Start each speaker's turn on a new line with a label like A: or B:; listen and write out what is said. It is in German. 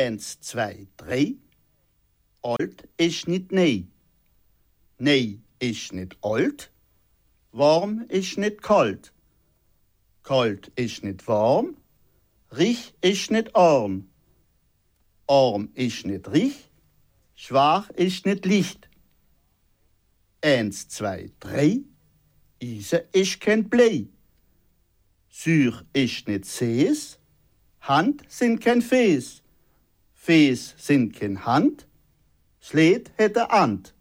A: Eins, zwei, drei. Alt ist nicht nei. Nei ist nicht alt. Warm ist nicht kalt. Kalt ist nicht warm. Rich ist nicht arm. Arm ist nicht rich. Schwach ist nicht licht. Eins, zwei, drei. Ise ist kein Blei. Sür ist nicht Sees. Hand sind kein Fees. Fees sind kein Hand. Sled hätte Ant.